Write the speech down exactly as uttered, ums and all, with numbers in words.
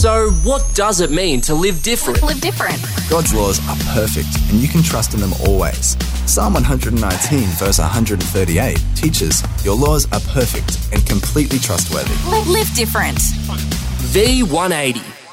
So, what does it mean to live different? Live different. God's laws are perfect, and you can trust in them always. Psalm one nineteen, verse one thirty-eight teaches, your laws are perfect and completely trustworthy. Live, live different. V one eighty.